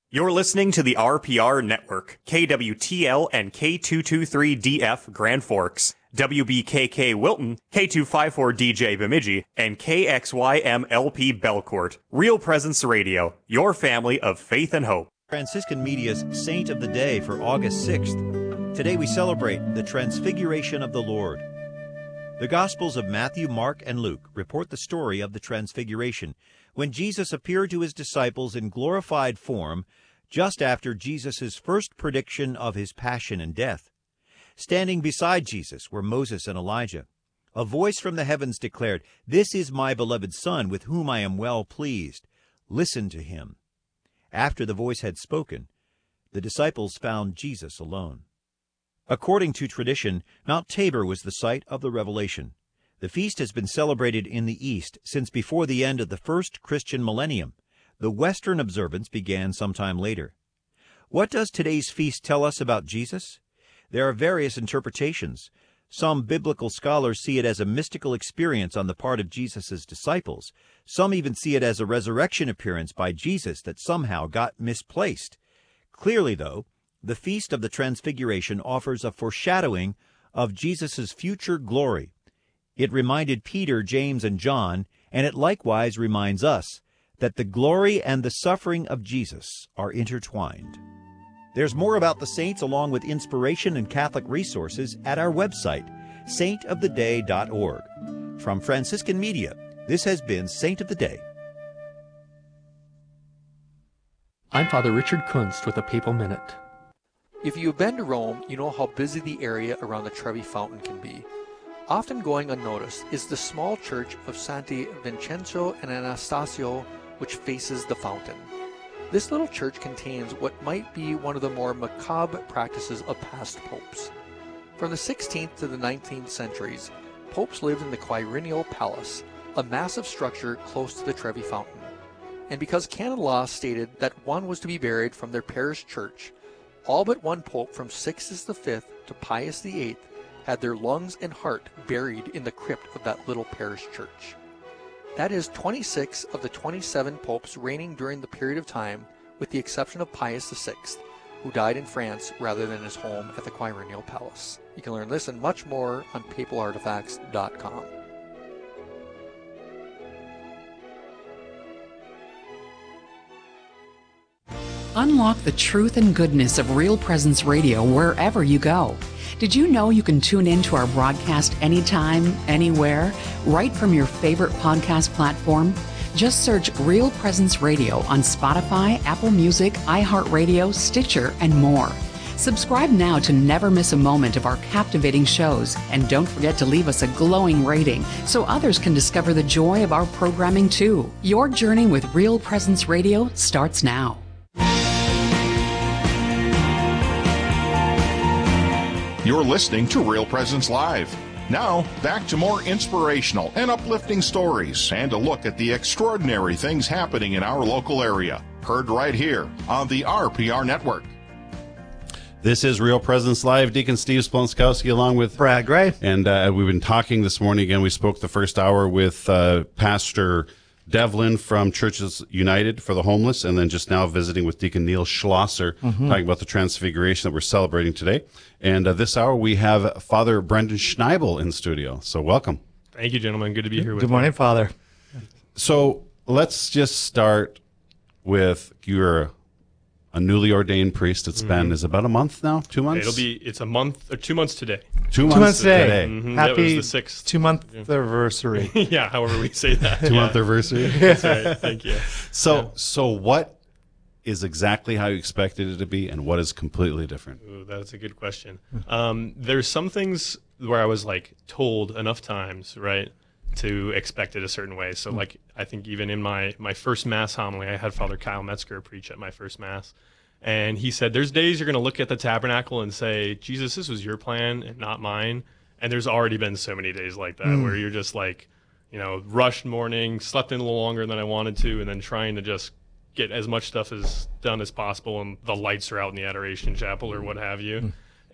You're listening to the RPR Network, KWTL and K223DF Grand Forks, WBKK Wilton, K254DJ Bemidji, and KXYMLP Belcourt. Real Presence Radio, your family of faith and hope. Franciscan Media's Saint of the Day for August 6th. Today we celebrate the Transfiguration of the Lord. The Gospels of Matthew, Mark, and Luke report the story of the Transfiguration, when Jesus appeared to his disciples in glorified form just after Jesus' first prediction of his passion and death. Standing beside Jesus were Moses and Elijah. A voice from the heavens declared, "This is my beloved Son, with whom I am well pleased. Listen to him." After the voice had spoken, the disciples found Jesus alone. According to tradition, Mount Tabor was the site of the revelation. The feast has been celebrated in the East since before the end of the first Christian millennium. The Western observance began sometime later. What does today's feast tell us about Jesus? There are various interpretations. Some biblical scholars see it as a mystical experience on the part of Jesus' disciples. Some even see it as a resurrection appearance by Jesus that somehow got misplaced. Clearly, though, the Feast of the Transfiguration offers a foreshadowing of Jesus' future glory. It reminded Peter, James, and John, and it likewise reminds us, that the glory and the suffering of Jesus are intertwined. There's more about the saints along with inspiration and Catholic resources at our website, saintoftheday.org. From Franciscan Media, this has been Saint of the Day. I'm Father Richard Kunst with a Papal Minute. If you've been to Rome, you know how busy the area around the Trevi Fountain can be. Often going unnoticed is the small church of Santi Vincenzo and Anastasio, which faces the fountain. This little church contains what might be one of the more macabre practices of past popes. From the 16th to the 19th centuries, popes lived in the Quirinial Palace, a massive structure close to the Trevi Fountain. And because canon law stated that one was to be buried from their parish church, all but one pope from Sixtus V to Pius VIII had their lungs and heart buried in the crypt of that little parish church. That is 26 of the 27 popes reigning during the period of time, with the exception of Pius VI, who died in France rather than his home at the Quirinial Palace. You can learn this and much more on papalartifacts.com. Unlock the truth and goodness of Real Presence Radio wherever you go. Did you know you can tune in to our broadcast anytime, anywhere, right from your favorite podcast platform? Just search Real Presence Radio on Spotify, Apple Music, iHeartRadio, Stitcher, and more. Subscribe now to never miss a moment of our captivating shows, and don't forget to leave us a glowing rating so others can discover the joy of our programming too. Your journey with Real Presence Radio starts now. You're listening to Real Presence Live. Now, back to more inspirational and uplifting stories and a look at the extraordinary things happening in our local area. Heard right here on the RPR Network. This is Real Presence Live. Deacon Steve Splonskowski along with Brad Gray. And we've been talking this morning again. We spoke the first hour with Pastor Devlin from Churches United for the Homeless, and then just now visiting with Deacon Neil Schlosser, talking about the Transfiguration that we're celebrating today. And this hour we have Father Brendan Schneibel in studio. So welcome. Thank you, gentlemen. Good to be here with you. Good morning, Father. So let's just start with you're a newly ordained priest. It's been, is about a month now? 2 months? It's a month, or 2 months today. 2 months today. Mm-hmm. Happy that was the 6th. 2-month anniversary. Yeah, however we say that. 2-month anniversary. That's right. Thank you. So what is exactly how you expected it to be, and what is completely different? Ooh, that's a good question. There's some things where I was like told enough times, right, to expect it a certain way. So like I think even in my first Mass homily, I had Father Kyle Metzger preach at my first Mass. And he said, there's days you're going to look at the tabernacle and say, Jesus, this was your plan and not mine. And there's already been so many days like that where you're just like, rushed morning, slept in a little longer than I wanted to, and then trying to just get as much stuff as done as possible. And the lights are out in the Adoration Chapel or what have you.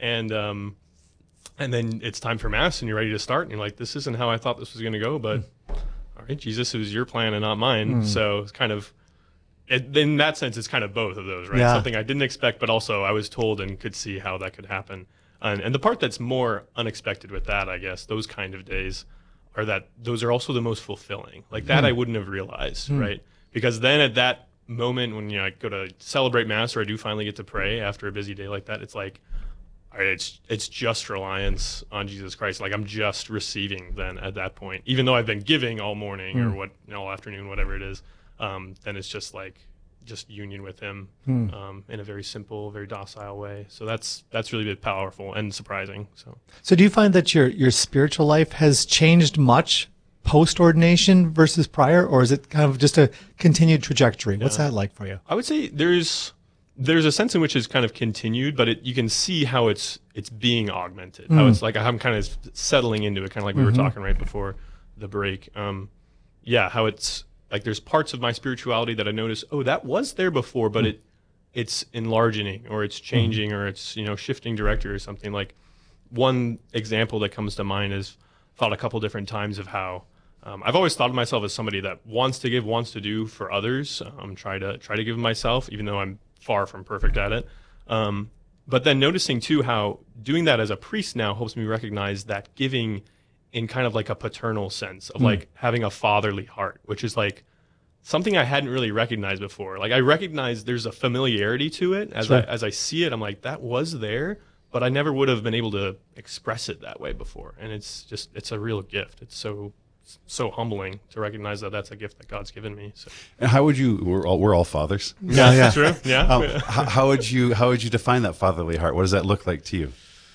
And then it's time for Mass and you're ready to start. And you're like, this isn't how I thought this was going to go. But all right, Jesus, it was your plan and not mine. So it's kind of in that sense, it's kind of both of those, right? Yeah. Something I didn't expect, but also I was told and could see how that could happen. And the part that's more unexpected with that, I guess, those kind of days are that those are also the most fulfilling. Like that I wouldn't have realized, right? Because then at that moment when I go to celebrate Mass or I do finally get to pray after a busy day like that, it's like, all right, it's just reliance on Jesus Christ. Like I'm just receiving then at that point, even though I've been giving all morning or all afternoon, whatever it is. Then it's just like just union with Him in a very simple, very docile way. So that's really been powerful and surprising. So do you find that your spiritual life has changed much post-ordination versus prior, or is it kind of just a continued trajectory? What's that like for you? I would say there's a sense in which it's kind of continued, but you can see how it's being augmented. How it's like I'm kind of settling into it, kind of like we were talking right before the break. How it's like there's parts of my spirituality that I notice, that was there before, but it's enlarging or it's changing or it's shifting director or something. Like one example that comes to mind is thought a couple different times of how I've always thought of myself as somebody that wants to give, wants to do for others. Try to give myself, even though I'm far from perfect at it. But then noticing too how doing that as a priest now helps me recognize that giving in kind of like a paternal sense of like having a fatherly heart, which is like something I hadn't really recognized before. Like I recognize there's a familiarity to it as I see it. I'm like, that was there, but I never would have been able to express it that way before. And it's a real gift. It's so humbling to recognize that that's a gift that God's given me. So. And how would you? We're all fathers. Yeah. True. Yeah. How would you define that fatherly heart? What does that look like to you?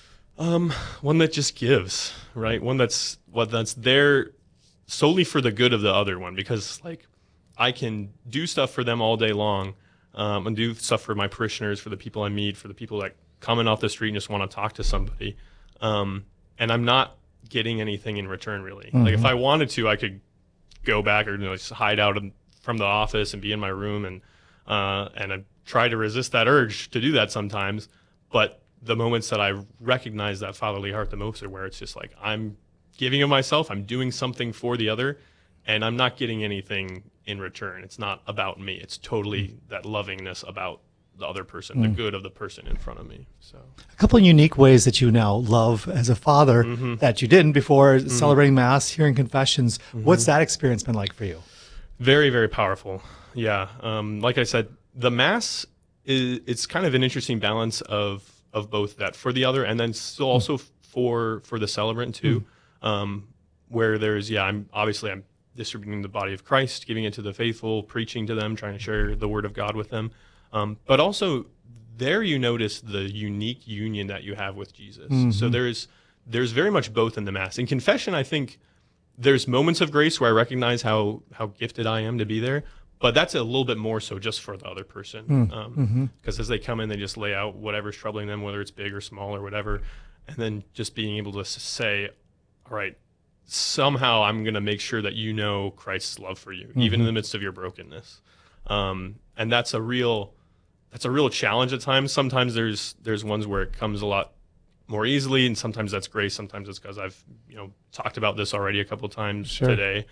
One that just gives, right? One that's there solely for the good of the other one, because like I can do stuff for them all day long, and do stuff for my parishioners, for the people I meet, for the people that come in off the street and just want to talk to somebody, and I'm not getting anything in return, really. Like if I wanted to, I could go back or just hide out from the office and be in my room, and I try to resist that urge to do that sometimes. But the moments that I recognize that fatherly heart the most are where it's just like I'm giving of myself, I'm doing something for the other, and I'm not getting anything in return. It's not about me. It's totally that lovingness about the other person, the good of the person in front of me. So A couple of unique ways that you now love as a father that you didn't before, celebrating Mass, hearing confessions. What's that experience been like for you? Very, very powerful. Yeah. Like I said, the Mass it's kind of an interesting balance of both that for the other and then still also for the celebrant too, where there's, I'm distributing the body of Christ, giving it to the faithful, preaching to them, trying to share the word of God with them. But also there you notice the unique union that you have with Jesus. So there's very much both in the Mass. In confession, I think there's moments of grace where I recognize how gifted I am to be there, but that's a little bit more so just for the other person. Because as they come in, they just lay out whatever's troubling them, whether it's big or small or whatever, and then just being able to say, all right, somehow I'm going to make sure that you know Christ's love for you, even in the midst of your brokenness. And that's a real challenge at times. Sometimes there's ones where it comes a lot more easily, and sometimes that's grace. Sometimes it's because I've talked about this already a couple of times today.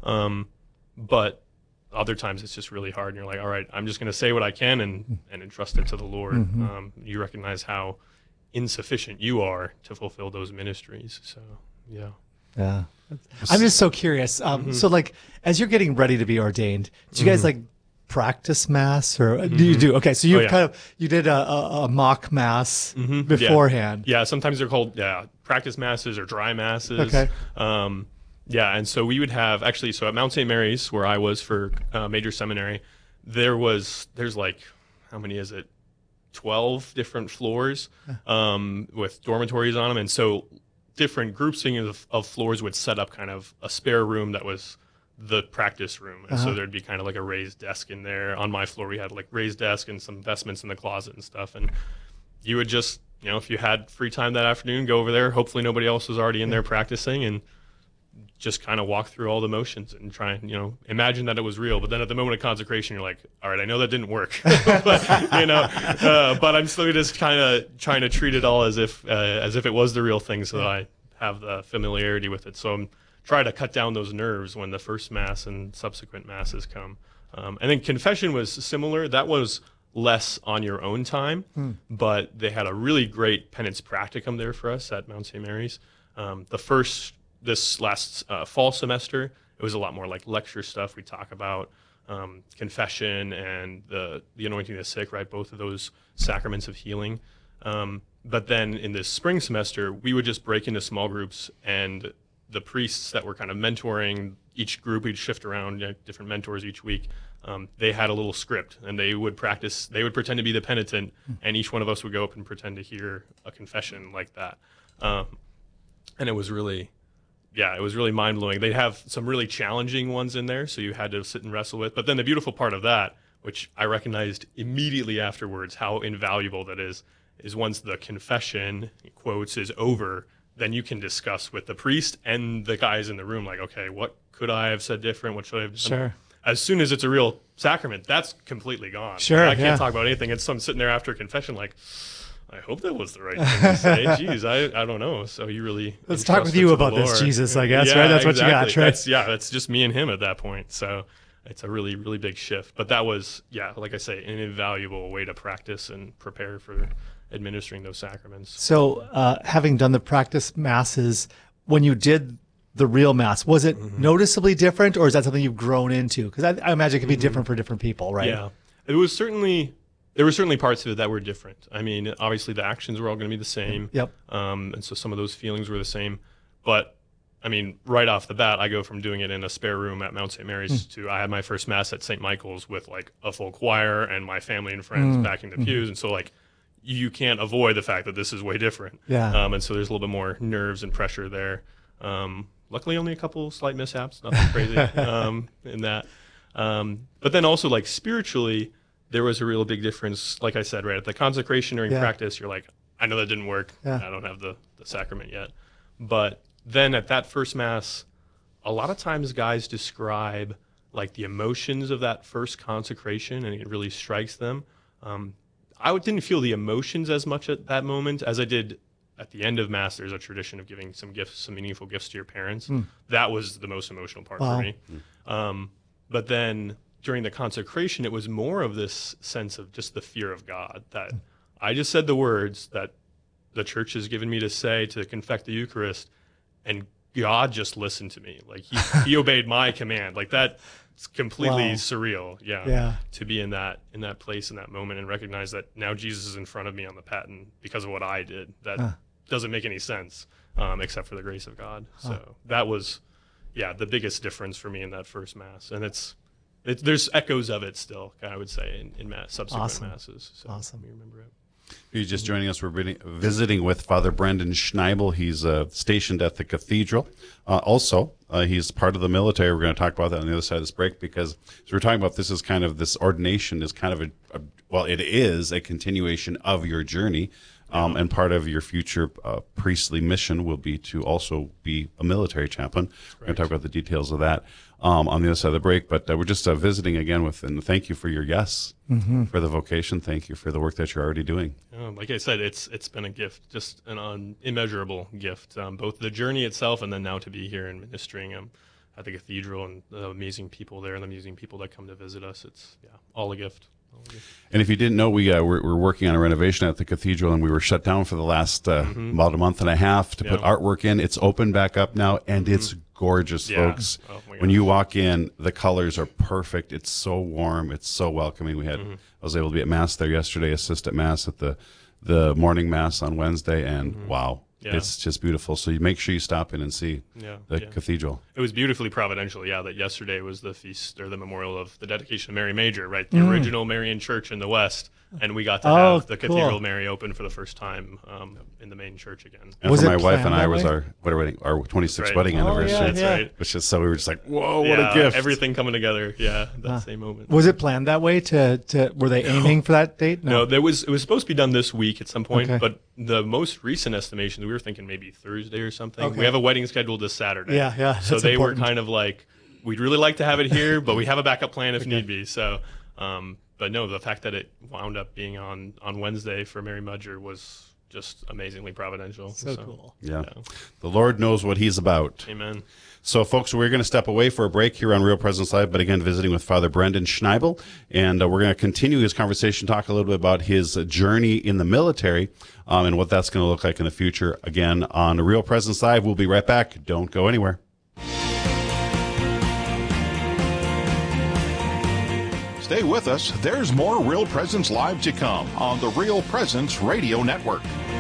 But other times it's just really hard, and you're like, all right, I'm just going to say what I can and entrust it to the Lord. You recognize how insufficient you are to fulfill those ministries. So yeah. I'm just so curious. So like, as you're getting ready to be ordained, do you guys like practice Mass, or do you do? Okay, so you you did a mock Mass beforehand. Yeah, sometimes they're called practice Masses or dry Masses. Okay. And so we would have so at Mount St. Mary's, where I was for major seminary, there's like, how many is it? 12 different floors with dormitories on them, and so different groups of floors would set up kind of a spare room that was the practice room. And so there'd be kind of like a raised desk in there. On my floor, we had like raised desk and some vestments in the closet and stuff. And you would just, if you had free time that afternoon, go over there. Hopefully nobody else was already in there practicing, and just kind of walk through all the motions and try and, imagine that it was real. But then at the moment of consecration, you're like, all right, I know that didn't work, but I'm still just kind of trying to treat it all as if it was the real thing, so that I have the familiarity with it. So I'm trying to cut down those nerves when the first Mass and subsequent Masses come. And then confession was similar. That was less on your own time, but they had a really great penance practicum there for us at Mount St. Mary's. This last fall semester, it was a lot more like lecture stuff. We talk about confession and the anointing of the sick, right? Both of those sacraments of healing. But then in this spring semester, we would just break into small groups, and the priests that were kind of mentoring each group, we'd shift around, different mentors each week. They had a little script, and they would practice. They would pretend to be the penitent, and each one of us would go up and pretend to hear a confession like that. And it was really mind blowing. They'd have some really challenging ones in there, so you had to sit and wrestle with. But then the beautiful part of that, which I recognized immediately afterwards, how invaluable that is once the confession, quotes, is over, then you can discuss with the priest and the guys in the room, like, okay, what could I have said different? What should I have done? Sure. As soon as it's a real sacrament, that's completely gone. Sure, I can't talk about anything. It's I'm sitting there after confession like, I hope that was the right thing to say. Jeez, I don't know. So you really let's talk with you about this, Jesus, I guess, right? That's exactly what you got, right? That's just me and him at that point. So it's a really, really big shift. But that was, like I say, an invaluable way to practice and prepare for administering those sacraments. So having done the practice masses, when you did the real mass, was it noticeably different, or is that something you've grown into? Because I imagine it can be different for different people, right? Yeah, there were certainly parts of it that were different. I mean, obviously the actions were all going to be the same. Yep. And so some of those feelings were the same. But I mean, right off the bat, I go from doing it in a spare room at Mount St. Mary's to I had my first mass at St. Michael's with like a full choir and my family and friends backing the pews. And so like, you can't avoid the fact that this is way different. Yeah. And so there's a little bit more nerves and pressure there. Luckily, only a couple slight mishaps, nothing crazy in that. But then also, like, spiritually, there was a real big difference. Like I said, right, at the consecration during practice, you're like, I know that didn't work. Yeah. I don't have the sacrament yet. But then at that first Mass, a lot of times guys describe, like, the emotions of that first consecration, and it really strikes them. I didn't feel the emotions as much at that moment as I did at the end of Mass. There's a tradition of giving some gifts, some meaningful gifts to your parents. That was the most emotional part for me. But then during the consecration, it was more of this sense of just the fear of God, that I just said the words that the church has given me to say to confect the Eucharist, and God just listened to me. Like he obeyed my command. Like that. It's completely surreal, to be in that place in that moment and recognize that now Jesus is in front of me on the paten because of what I did. That doesn't make any sense except for the grace of God. So that was, the biggest difference for me in that first Mass, and there's echoes of it still, I would say, in subsequent Masses. So awesome. We remember it. If you're just joining us, we're visiting with Father Brendan Schneibel. He's stationed at the cathedral. Also, he's part of the military. We're going to talk about that on the other side of this break, because as we're talking about, this ordination is kind of it is a continuation of your journey. And part of your future priestly mission will be to also be a military chaplain. We're going to talk about the details of that on the other side of the break. But we're just visiting again and thank you for your yes for the vocation. Thank you for the work that you're already doing. Like I said, it's been a gift, just an immeasurable gift, both the journey itself and then now to be here and ministering at the cathedral and the amazing people there and the amazing people that come to visit us. It's all a gift. And if you didn't know, we're working on a renovation at the cathedral, and we were shut down for the last about a month and a half to put artwork in. It's open back up now, and it's gorgeous, folks. Oh, when you walk in, the colors are perfect. It's so warm. It's so welcoming. I was able to be at Mass there yesterday, assist at Mass at the morning Mass on Wednesday, and wow. Yeah. It's just beautiful. So you make sure you stop in and see the cathedral. It was beautifully providential, that yesterday was the feast or the memorial of the dedication of Mary Major, right? The original Marian church in the West. And we got to have the Cathedral of Mary open for the first time in the main church again. And was for my wife and I, was our 26th wedding anniversary. That's right. Which is so we were just like, whoa, what a gift. Everything coming together. Yeah, that same moment. Was it planned that way? Were they aiming for that date? No, it was supposed to be done this week at some point, but the most recent estimations, we were thinking maybe Thursday or something. Okay. We have a wedding scheduled this Saturday. Yeah. So they were kind of like, we'd really like to have it here, but we have a backup plan if need be. So, but no, the fact that it wound up being on Wednesday for Mary Major was just amazingly providential. So cool. Yeah. The Lord knows what he's about. Amen. So, folks, we're going to step away for a break here on Real Presence Live, but again, visiting with Father Brendan Schneibel, and we're going to continue his conversation, talk a little bit about his journey in the military and what that's going to look like in the future. Again, on Real Presence Live, we'll be right back. Don't go anywhere. Stay with us. There's more Real Presence Live to come on the Real Presence Radio Network.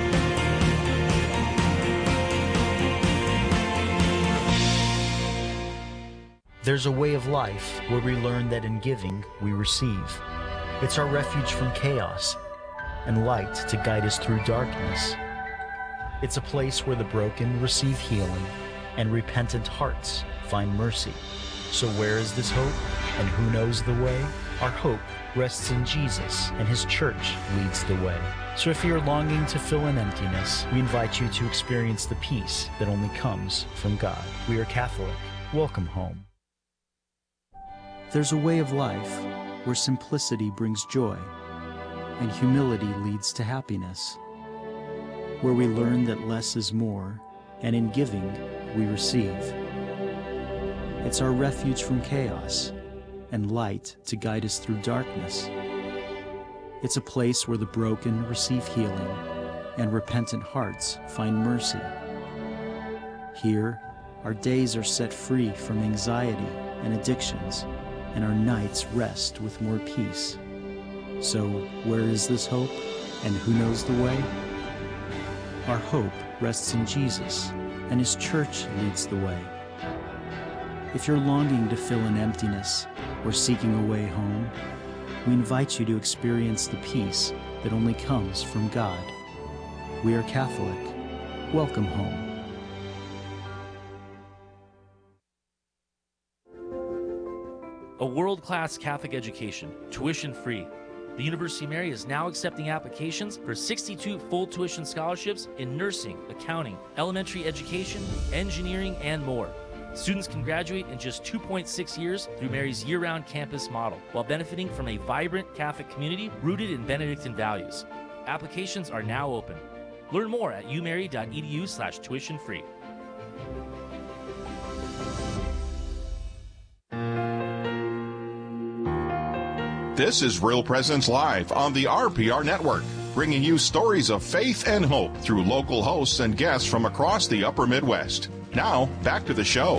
There's a way of life where we learn that in giving, we receive. It's our refuge from chaos and light to guide us through darkness. It's a place where the broken receive healing and repentant hearts find mercy. So where is this hope, and who knows the way? Our hope rests in Jesus, and his church leads the way. So if you're longing to fill an emptiness, we invite you to experience the peace that only comes from God. We are Catholic. Welcome home. There's a way of life where simplicity brings joy and humility leads to happiness, where we learn that less is more, and in giving we receive. It's our refuge from chaos and light to guide us through darkness. It's a place where the broken receive healing and repentant hearts find mercy. Here, our days are set free from anxiety and addictions, and our nights rest with more peace. So, where is this hope, and who knows the way? Our hope rests in Jesus, and his church leads the way. If you're longing to fill an emptiness or seeking a way home, we invite you to experience the peace that only comes from God. We are Catholic. Welcome home. A world-class Catholic education, tuition-free. The University of Mary is now accepting applications for 62 full tuition scholarships in nursing, accounting, elementary education, engineering, and more. Students can graduate in just 2.6 years through Mary's year-round campus model, while benefiting from a vibrant Catholic community rooted in Benedictine values. Applications are now open. Learn more at umary.edu/tuition-free. This is Real Presence Live on the RPR Network, bringing you stories of faith and hope through local hosts and guests from across the upper Midwest. Now, back to the show.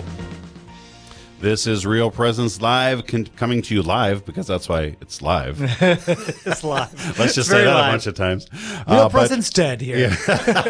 This is Real Presence Live, coming to you live, because that's why it's live. It's live. Let's just say that a bunch of times. Real Presence dead here. Yeah.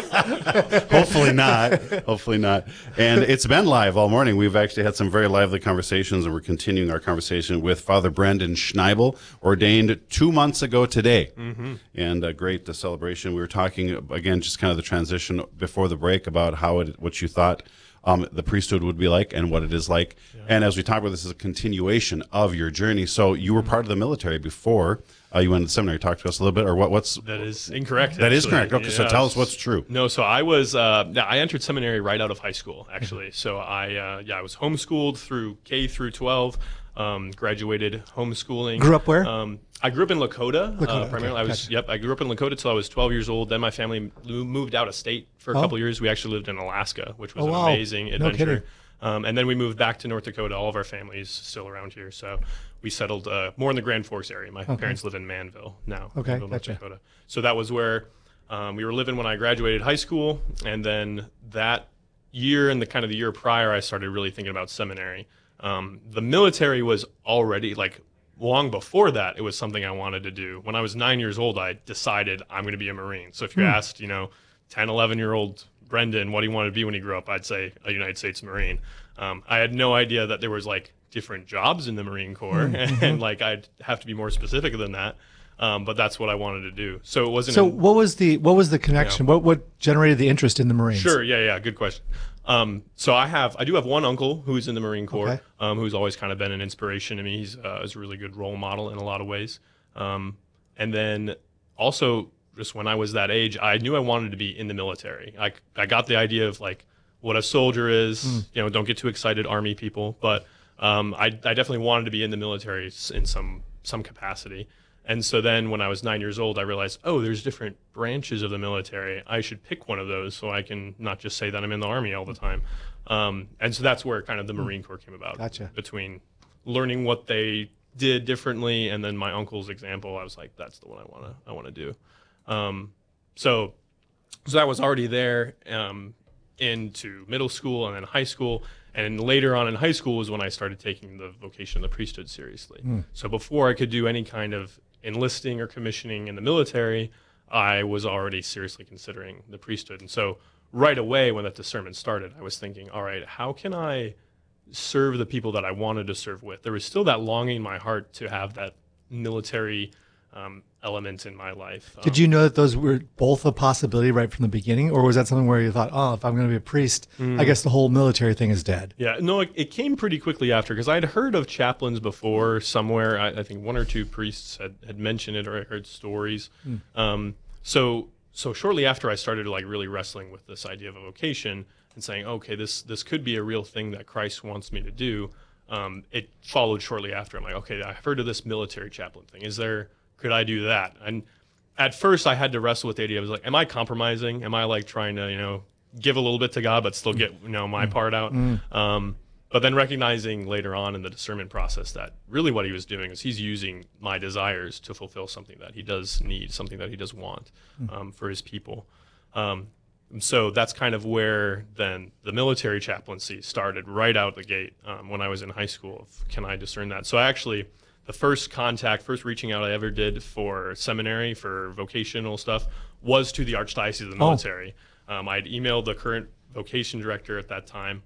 Hopefully not. Hopefully not. And it's been live all morning. We've actually had some very lively conversations, and we're continuing our conversation with Father Brendan Schneibel, ordained 2 months ago today. Mm-hmm. And a great celebration. We were talking, again, just kind of the transition before the break about how what you thought the priesthood would be like and what it is like. Yeah. And as we talk about, this is a continuation of your journey. So you were part of the military before you went to the seminary. Talk to us a little bit, or what's... That is incorrect. That is correct. Okay, so tell us what's true. No, so I was, I entered seminary right out of high school, actually. So I was homeschooled through K through 12, graduated homeschooling. Grew up where? I grew up in Lakota, primarily. Okay, I grew up in Lakota till I was 12 years old. Then my family moved out of state for a couple of years. We actually lived in Alaska, which was an amazing adventure. And then we moved back to North Dakota. All of our families still around here, so we settled more in the Grand Forks area. My parents live in Manville now. Okay, North Dakota. So that was where we were living when I graduated high school, and then that year and the year prior, I started really thinking about seminary. The military was already long before that, it was something I wanted to do. When I was 9 years old, I decided I'm going to be a Marine. So if you asked, 10, 11-year-old Brendan, what do you want to be when you grow up? I'd say a United States Marine. I had no idea that there was different jobs in the Marine Corps, and I'd have to be more specific than that. But that's what I wanted to do. So it wasn't. So what was the connection? What generated the interest in the Marines? Sure. Yeah. Good question. So I do have one uncle who's in the Marine Corps, who's always kind of been an inspiration to me. He's a really good role model in a lot of ways. And then also, just when I was that age, I knew I wanted to be in the military. I got the idea of what a soldier is. Don't get too excited, Army people. But I definitely wanted to be in the military in some capacity. And so then when I was 9 years old, I realized, oh, there's different branches of the military. I should pick one of those so I can not just say that I'm in the Army all the time. And so that's where kind of the Marine Corps came about. Gotcha. Between learning what they did differently and then my uncle's example, I was like, that's the one I want to do. So that was already there into middle school and then high school. And later on in high school was when I started taking the vocation of the priesthood seriously. So before I could do any kind of enlisting or commissioning in the military, I was already seriously considering the priesthood. And so right away when that discernment started, I was thinking, all right, how can I serve the people that I wanted to serve with? There was still that longing in my heart to have that military element in my life. Did you know that those were both a possibility right from the beginning? Or was that something where you thought, oh, if I'm going to be a priest, I guess the whole military thing is dead? Yeah, no, it came pretty quickly after, because I'd heard of chaplains before somewhere. I think one or two priests had mentioned it, or I heard stories. So shortly after I started like really wrestling with this idea of a vocation and saying, okay, this could be a real thing that Christ wants me to do. It followed shortly after. I'm like, okay, I've heard of this military chaplain thing. Could I do that? And at first I had to wrestle with the idea. I was like, am I compromising? Am I like trying to, give a little bit to God, but still get, my part out? But then recognizing later on in the discernment process that really what he was doing is he's using my desires to fulfill something that he does need, something that he does want for his people. So that's kind of where then the military chaplaincy started right out the gate when I was in high school. Can I discern that? So the first reaching out I ever did for seminary, for vocational stuff, was to the Archdiocese of the military. I'd emailed the current vocation director at that time,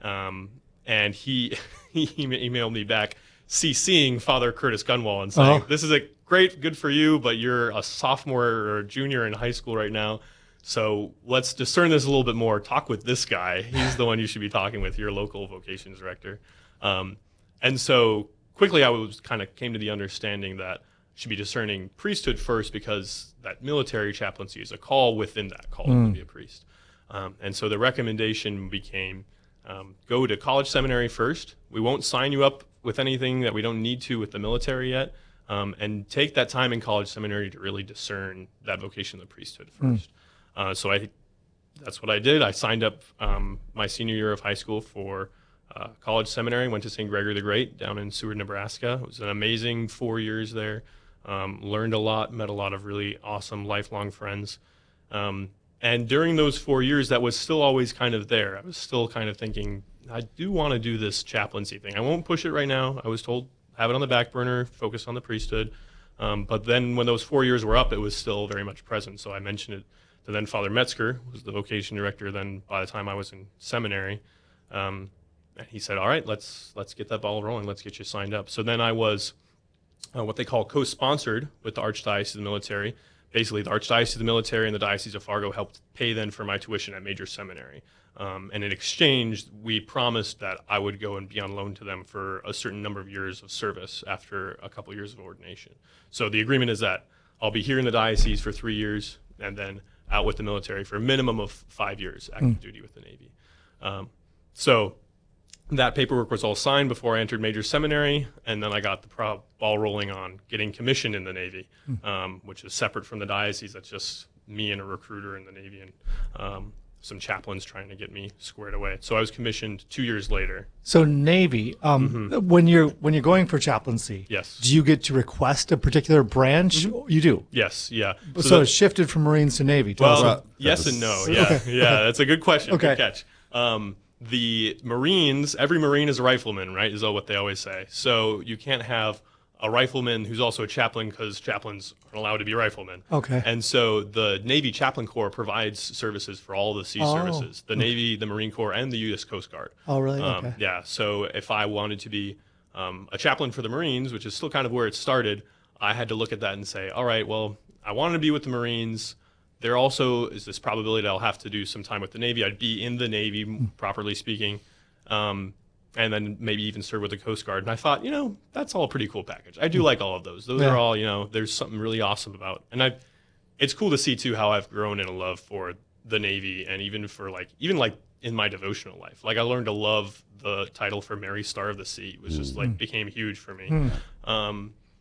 and he emailed me back CCing Father Curtis Gunwale and saying, this is good for you, but you're a sophomore or a junior in high school right now, so let's discern this a little bit more. Talk with this guy. He's the one you should be talking with, your local vocations director. And so quickly I came to the understanding that I should be discerning priesthood first, because that military chaplaincy is a call within that call to be a priest. And so the recommendation became, go to college seminary first. We won't sign you up with anything that we don't need to with the military yet. And take that time in college seminary to really discern that vocation of the priesthood first. So that's what I did. I signed up my senior year of high school for college seminary, went to St. Gregory the Great down in Seward, Nebraska. It was an amazing 4 years there. Learned a lot, met a lot of really awesome lifelong friends. And during those 4 years, that was still always kind of there. I was still kind of thinking, I do want to do this chaplaincy thing. I won't push it right now. I was told, have it on the back burner, focus on the priesthood. But then when those 4 years were up, it was still very much present. So I mentioned it to then Father Metzger, who was the vocation director then by the time I was in seminary. And he said, all right, let's get that ball rolling. Let's get you signed up. So then I was what they call co-sponsored with the Archdiocese of the Military. Basically, the Archdiocese of the Military and the Diocese of Fargo helped pay then for my tuition at Major Seminary. And in exchange, we promised that I would go and be on loan to them for a certain number of years of service after a couple years of ordination. So the agreement is that I'll be here in the diocese for 3 years and then out with the military for a minimum of 5 years active duty with the Navy. So that paperwork was all signed before I entered Major Seminary, and then I got the ball rolling on getting commissioned in the Navy, which is separate from the diocese. That's just me and a recruiter in the Navy and some chaplains trying to get me squared away. So I was commissioned 2 years later. So Navy, when you're going for chaplaincy, yes, do you get to request a particular branch? You do. Yes, yeah. So it shifted from Marines to Navy. Yes and no. Yeah, okay. Yeah. That's a good question. Okay. Good catch. The Marines, every Marine is a rifleman, right? Is what they always say. So you can't have a rifleman who's also a chaplain, because chaplains aren't allowed to be riflemen. Okay. And so the Navy Chaplain Corps provides services for all the sea services, the Navy, the Marine Corps, and the U.S. Coast Guard. Oh, really? Okay. Yeah. So if I wanted to be a chaplain for the Marines, which is still kind of where it started, I had to look at that and say, all right, well, I wanted to be with the Marines. There also is this probability that I'll have to do some time with the Navy. I'd be in the Navy, properly speaking, and then maybe even serve with the Coast Guard. And I thought, that's all a pretty cool package. I do like all of those. Those are all, there's something really awesome about. And it's cool to see, too, how I've grown in a love for the Navy, and even for, even in my devotional life. Like, I learned to love the title for Mary Star of the Sea, which just, became huge for me.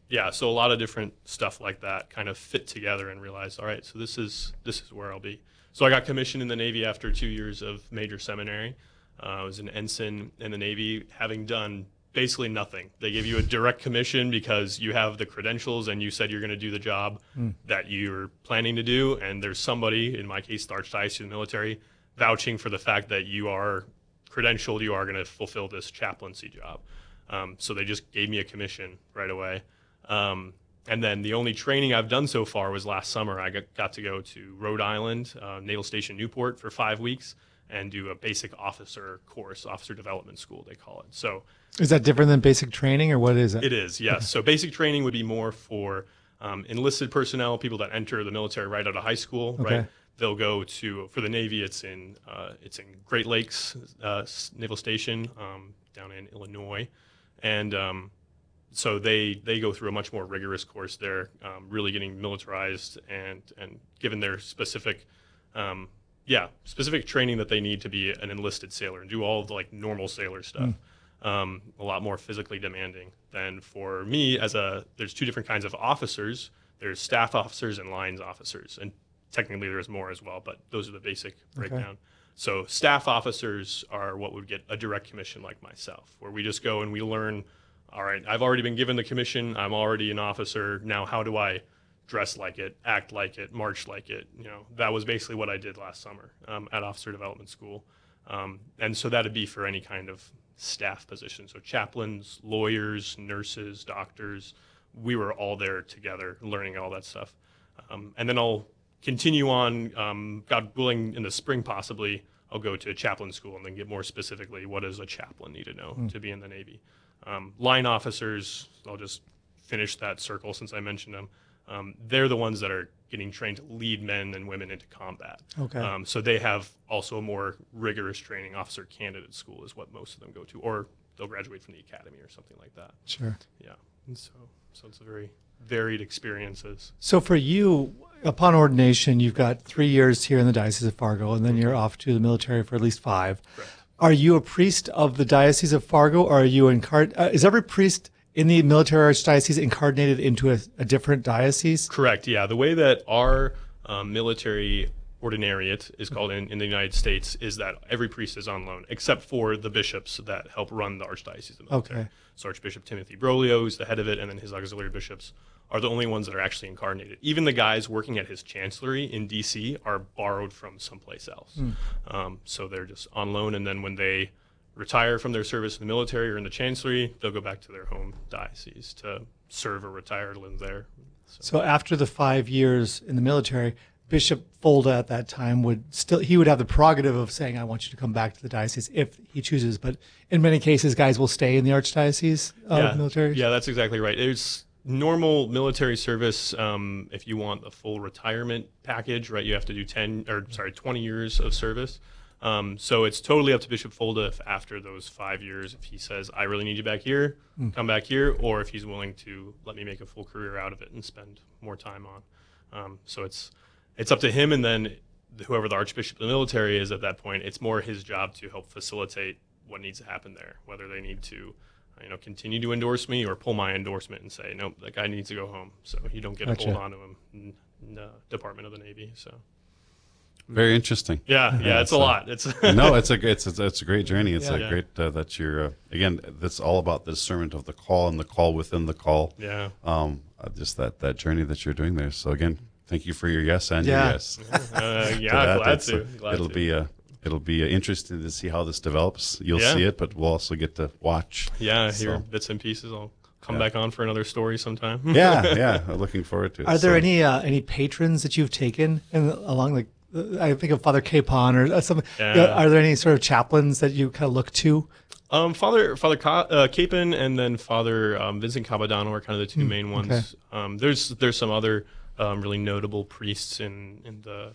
Yeah, so a lot of different stuff like that kind of fit together and realized, all right, so this is where I'll be. So I got commissioned in the Navy after 2 years of major seminary. I was an ensign in the Navy, having done basically nothing. They give you a direct commission because you have the credentials and you said you're going to do the job that you're planning to do, and there's somebody, in my case, the Archdiocese of the Military, vouching for the fact that you are credentialed, you are going to fulfill this chaplaincy job. So they just gave me a commission right away. And then the only training I've done so far was last summer. I got to go to Rhode Island, Naval Station Newport, for 5 weeks and do a basic officer course, officer development school, they call it. So is that different than basic training, or what is it? It is, yes. So basic training would be more for enlisted personnel, people that enter the military right out of high school, right? They'll go to, for the Navy, it's in Great Lakes Naval Station down in Illinois. And so they go through a much more rigorous course there, really getting militarized and given their specific training that they need to be an enlisted sailor and do all of the like normal sailor stuff. A lot more physically demanding than for me. There's two different kinds of officers. There's staff officers and lines officers, and technically there's more as well, but those are the basic breakdown. So staff officers are what would get a direct commission like myself, where we just go and we learn, all right, I've already been given the commission, I'm already an officer, now how do I dress like it, act like it, march like it? That was basically what I did last summer at Officer Development School. And so that'd be for any kind of staff position. So chaplains, lawyers, nurses, doctors, we were all there together learning all that stuff. And then I'll continue on, God willing, in the spring possibly, I'll go to chaplain school and then get more specifically what does a chaplain need to know to be in the Navy. Line officers, I'll just finish that circle since I mentioned them. They're the ones that are getting trained to lead men and women into combat. So they have also a more rigorous training. Officer candidate school is what most of them go to, or they'll graduate from the academy or something like that. Sure. Yeah. And so it's a very varied experiences. So for you, upon ordination, you've got 3 years here in the Diocese of Fargo, and then you're off to the military for at least 5. Correct. Are you a priest of the Diocese of Fargo, or are you is every priest in the military archdiocese incarnated into a different diocese? Correct, yeah. The way that our military ordinariate is called in the United States is that every priest is on loan, except for the bishops that help run the Archdiocese of the Military. So Archbishop Timothy Broglio is the head of it, and then his auxiliary bishops are the only ones that are actually incarnated. Even the guys working at his chancellery in D.C. are borrowed from someplace else. So they're just on loan, and then when they retire from their service in the military or in the chancellery, they'll go back to their home diocese to serve or retire, live there. So after the 5 years in the military, Bishop Folda at that time would have the prerogative of saying, I want you to come back to the diocese if he chooses. But in many cases, guys will stay in the archdiocese military. Yeah, that's exactly right. There's normal military service. If you want the full retirement package, right, you have to do 20 years of service. So it's totally up to Bishop Folda if after those 5 years, if he says, I really need you back here, come back here, or if he's willing to let me make a full career out of it and spend more time on. So it's up to him, and then whoever the Archbishop of the military is at that point, it's more his job to help facilitate what needs to happen there, whether they need to continue to endorse me or pull my endorsement and say, nope, that guy needs to go home. So you don't get a hold on to him in the Department of the Navy. So. Very interesting. Yeah, it's a lot. It's no, it's a great journey. It's great that you're again. That's all about the discernment of the call and the call within the call. Yeah. Just that journey that you're doing there. So again, thank you for your yes and your yes. Glad to. It'll be interesting to see how this develops. You'll see it, but we'll also get to watch. Yeah, hear bits and pieces. I'll come back on for another story sometime. yeah. Looking forward to it. Are there any patrons that you've taken along the? I think of Father Capon or something. Are there any sort of chaplains that you kind of look to? Father Capon and then Father Vincent Cabadano are kind of the two main ones. Okay. There's some other really notable priests in the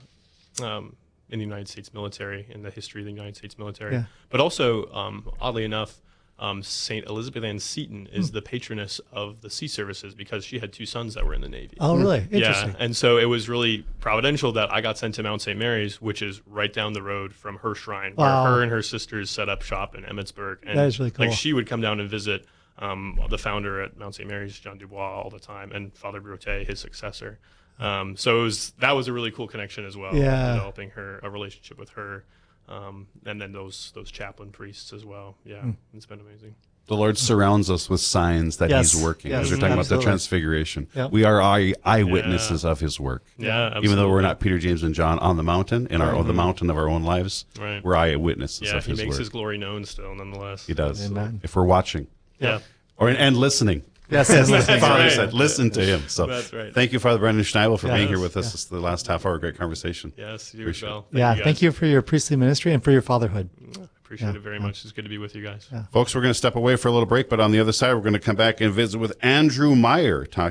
United States military, in the history of the United States military. Yeah. But also, oddly enough, St. Elizabeth Ann Seton is the patroness of the sea services because she had 2 sons that were in the Navy. Oh, really? Interesting. Yeah, and so it was really providential that I got sent to Mount St. Mary's, which is right down the road from her shrine, where her and her sisters set up shop in Emmitsburg. And that is really cool. Like she would come down and visit the founder at Mount St. Mary's, John Dubois, all the time, and Father Brote, his successor. So that was a really cool connection as well, developing a relationship with her, and then those chaplain priests as well. Yeah, it's been amazing. The Lord surrounds us with signs that He's working. Yes, as we're talking about the Transfiguration. Yep. We are eyewitnesses of His work. Yeah, absolutely. Even though we're not Peter, James, and John on the mountain, on the mountain of our own lives, we're eyewitnesses of His work. He makes His glory known still, nonetheless. He does. Amen. If we're watching. And listening. Yes, Father said, listen to Him. So that's right. Thank you, Father Brendan Schneibel, for being here with us. This is the last half hour. Great conversation. Yes, you as well. Thank you for your priestly ministry and for your fatherhood. Appreciate it very much. It's good to be with you guys. Folks, we're going to step away for a little break, but on the other side, we're going to come back and visit with Andrew Meyer, talking